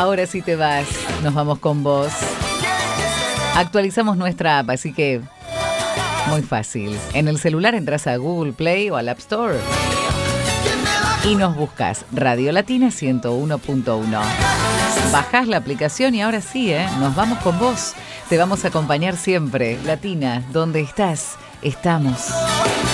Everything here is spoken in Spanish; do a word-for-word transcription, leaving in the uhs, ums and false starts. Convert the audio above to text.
Ahora sí te vas, nos vamos con vos. Actualizamos nuestra app, así que muy fácil. En el celular entras a Google Play o al App Store y nos buscas Radio Latina ciento uno punto uno. Bajás la aplicación y ahora sí, ¿eh? Nos vamos con vos. Te vamos a acompañar siempre. Latina, ¿dónde estás? Estamos.